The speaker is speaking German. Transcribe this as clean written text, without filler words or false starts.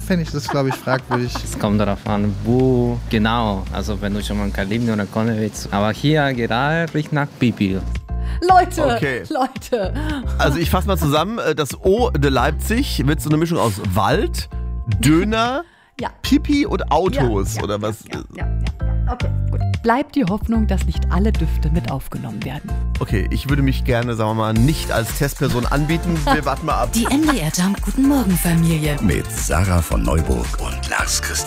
fände ich das, glaube ich, fragwürdig. Es kommt darauf an, wo genau. Also wenn du schon mal Kalibni oder Konne willst. Aber hier gerade riecht nach Pipi. Leute. Also ich fasse mal zusammen. Das O de Leipzig wird so eine Mischung aus Wald, Döner, Pipi und Autos oder was? Ja. Okay, gut. Bleibt die Hoffnung, dass nicht alle Düfte mit aufgenommen werden. Okay, ich würde mich gerne, sagen wir mal, nicht als Testperson anbieten. Wir warten mal ab. Die MDR Jump Guten Morgen Familie. Mit Sarah von Neuburg und Lars Christian.